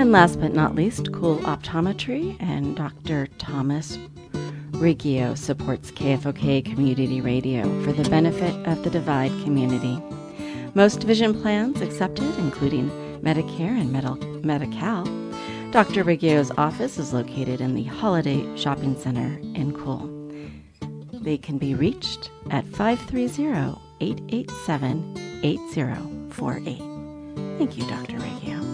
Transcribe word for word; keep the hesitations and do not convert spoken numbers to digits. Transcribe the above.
And last but not least, Cool Optometry, and Doctor Thomas Riggio supports K F O K Community Radio for the benefit of the Divide community. Most vision plans accepted, including Medicare and Medi- Medi-Cal. Doctor Riggio's office is located in the Holiday Shopping Center in Cool. They can be reached at five three zero, eight eight seven, eight zero four eight. Thank you, Doctor Riggio.